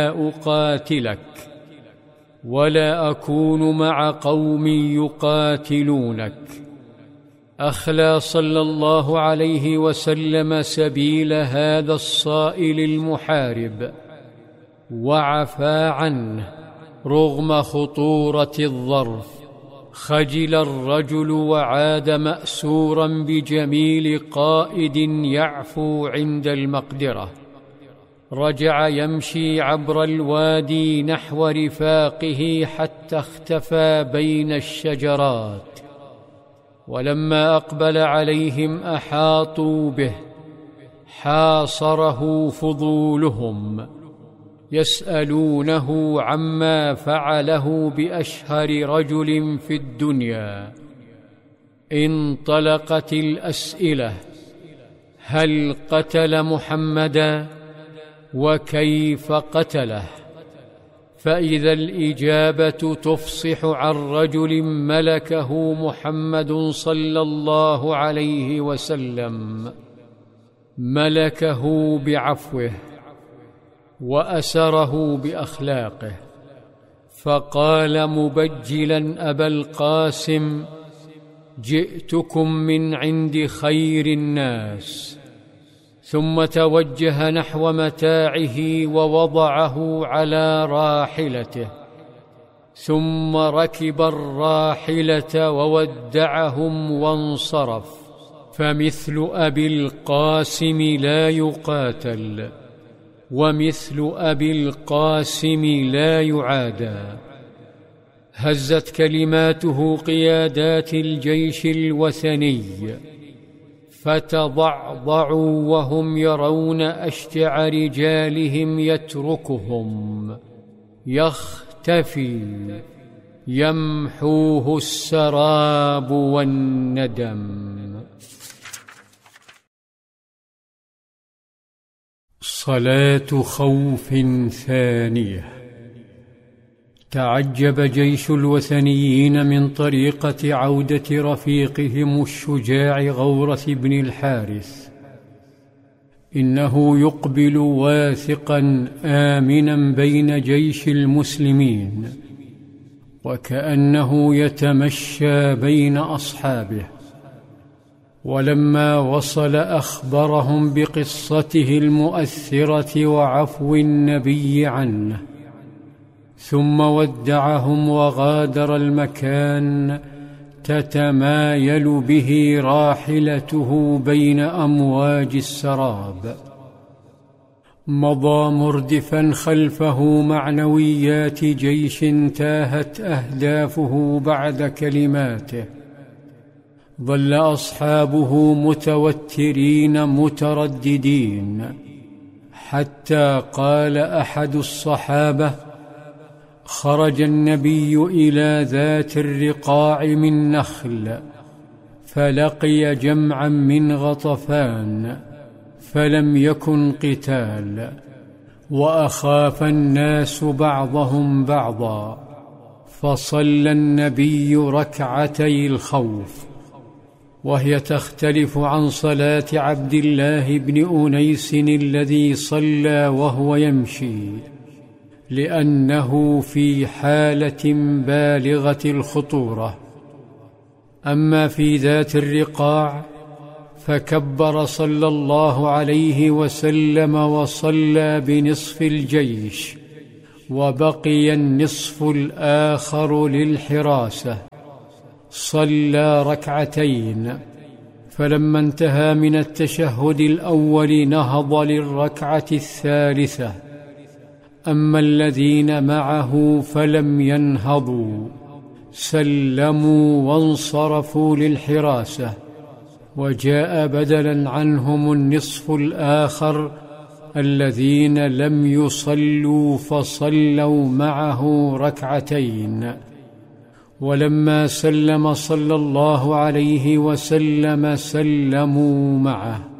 أقاتلك ولا أكون مع قوم يقاتلونك. أخلى صلى الله عليه وسلم سبيل هذا الصائل المحارب وعفى عنه رغم خطورة الظرف. خجل الرجل وعاد مأسورا بجميل قائد يعفو عند المقدرة. رجع يمشي عبر الوادي نحو رفاقه حتى اختفى بين الشجرات، ولما أقبل عليهم أحاطوا به، حاصره فضولهم يسألونه عما فعله بأشهر رجل في الدنيا. انطلقت الأسئلة: هل قتل محمدا؟ وكيف قتله؟ فإذا الإجابة تفصح عن رجل ملكه محمد صلى الله عليه وسلم، ملكه بعفوه وأسره بأخلاقه، فقال مبجلا أبا القاسم: جئتكم من عند خير الناس. ثم توجه نحو متاعه ووضعه على راحلته، ثم ركب الراحلة وودعهم وانصرف. فمثل أبي القاسم لا يقاتل، ومثل أبي القاسم لا يعادى. هزت كلماته قيادات الجيش الوثني، فتضعضعوا وهم يرون أشجع رجالهم يتركهم، يختفي، يمحوه السراب والندم. صلاة خوف ثانية. تعجب جيش الوثنيين من طريقة عودة رفيقهم الشجاع غورث بن الحارث. إنه يقبل واثقا آمنا بين جيش المسلمين، وكأنه يتمشى بين أصحابه. ولما وصل أخبرهم بقصته المؤثرة وعفو النبي عنه، ثم ودعهم وغادر المكان تتمايل به راحلته بين أمواج السراب. مضى مردفا خلفه معنويات جيش تاهت أهدافه بعد كلماته. ظل أصحابه متوترين مترددين، حتى قال أحد الصحابة: خرج النبي إلى ذات الرقاع من نخل، فلقي جمعا من غطفان، فلم يكن قتال، وأخاف الناس بعضهم بعضا، فصلى النبي ركعتي الخوف، وهي تختلف عن صلاة عبد الله بن أنيس الذي صلى وهو يمشي، لأنه في حالة بالغة الخطورة. أما في ذات الرقاع فكبر صلى الله عليه وسلم وصلى بنصف الجيش، وبقي النصف الآخر للحراسة. صلى ركعتين، فلما انتهى من التشهد الأول نهض للركعة الثالثة. أما الذين معه فلم ينهضوا، سلموا وانصرفوا للحراسة، وجاء بدلا عنهم النصف الآخر الذين لم يصلوا فصلوا معه ركعتين. ولما سلم صلى الله عليه وسلم سلموا معه.